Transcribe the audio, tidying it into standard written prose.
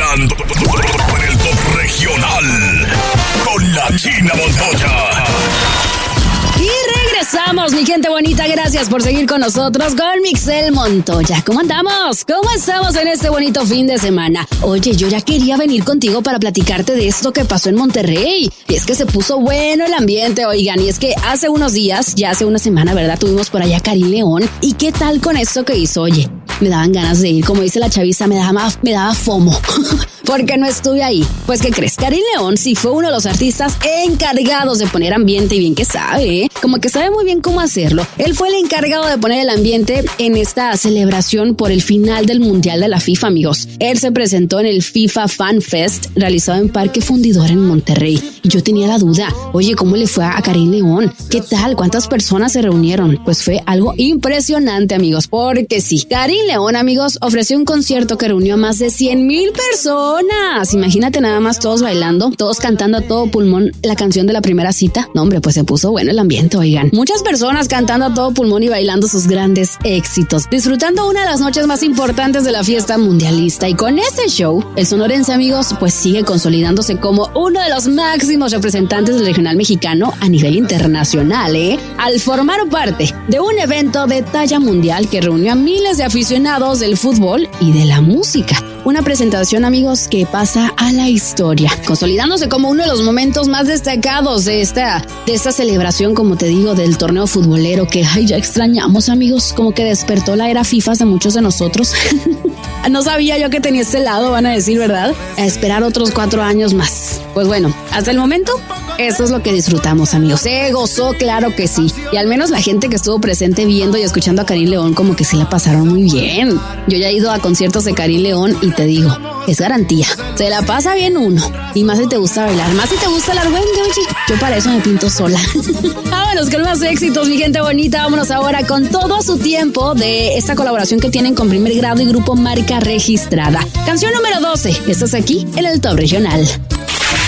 entrando en el top regional con la China Montoya. Y regresamos, mi gente bonita. Gracias por seguir con nosotros con Mixel Montoya. ¿Cómo andamos? ¿Cómo estamos en este bonito fin de semana? Oye, yo ya quería venir contigo para platicarte de esto que pasó en Monterrey. Y es que se puso bueno el ambiente, oigan. Y es que hace unos días, ya hace una semana, ¿verdad? Tuvimos por allá a Karim León. ¿Y qué tal con esto que hizo? Oye, me daban ganas de ir. Como dice la chaviza, me daba FOMO. Porque no estuve ahí. Pues, ¿qué crees? Karim León sí fue uno de los artistas encargados de poner ambiente, y bien que sabe, ¿eh? Como que sabe muy bien cómo hacerlo. Él fue el encargado de poner el ambiente en esta celebración por el final del Mundial de la FIFA, amigos. Él se presentó en el FIFA Fan Fest, realizado en Parque Fundidora en Monterrey. Y yo tenía la duda, oye, ¿cómo le fue a Karim León? ¿Qué tal? ¿Cuántas personas se reunieron? Pues fue algo impresionante, amigos, porque sí, Karim León, amigos, ofreció un concierto que reunió a más de 100,000 personas. Imagínate nada más todos bailando, todos cantando a todo pulmón la canción de la primera cita. No, hombre, pues se puso bueno el ambiente, oigan. Muchas personas cantando a todo pulmón y bailando sus grandes éxitos, disfrutando una de las noches más importantes de la fiesta mundialista. Y con ese show, el sonorense, amigos, pues sigue consolidándose como uno de los máximos representantes del regional mexicano a nivel internacional, al formar parte de un evento de talla mundial que reunió a miles de aficionados del fútbol y de la música. Una presentación, amigos, que pasa a la historia, consolidándose como uno de los momentos más destacados de esta celebración, como te digo, del torneo futbolero que ya extrañamos, amigos. Como que despertó la era FIFA de muchos de nosotros. No sabía yo que tenía este lado, van a decir, ¿verdad? A esperar otros 4 años más. Pues bueno, hasta el momento, eso es lo que disfrutamos, amigos. Se gozó, claro que sí. Y al menos la gente que estuvo presente viendo y escuchando a Karim León, como que se la pasaron muy bien. Yo ya he ido a conciertos de Karim León y te digo, es garantía. Se la pasa bien uno. Y más si te gusta bailar, más si te gusta el argüende, oye. Yo para eso me pinto sola. Vámonos con más éxitos, mi gente bonita. Vámonos ahora con todo a su tiempo de esta colaboración que tienen con Primer Grado y Grupo Marca Registrada. Canción número 12. Estás aquí en el Top Regional.